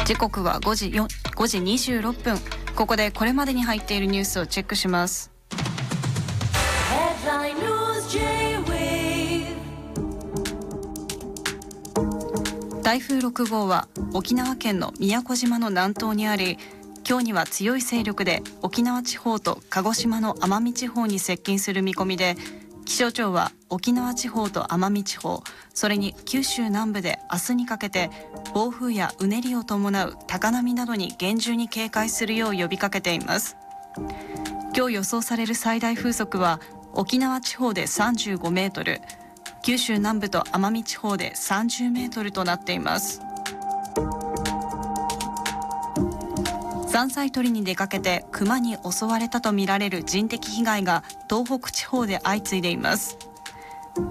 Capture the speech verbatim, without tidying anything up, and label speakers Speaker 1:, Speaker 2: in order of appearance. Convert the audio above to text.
Speaker 1: 時刻はごじにじゅうろっぷん。ここでこれまでに入っているニュースをチェックします。台風ろく号は沖縄県の宮古島の南東にあり、今日には強い勢力で沖縄地方と鹿児島の奄美地方に接近する見込みで、気象庁は沖縄地方と奄美地方、それに九州南部で明日にかけて暴風やうねりを伴う高波などに厳重に警戒するよう呼びかけています。今日予想される最大風速は沖縄地方でさんじゅうごメートル、九州南部と奄美地方でさんじゅうメートルとなっています。山菜採りに出かけてクマに襲われたとみられる人的被害が東北地方で相次いでいます。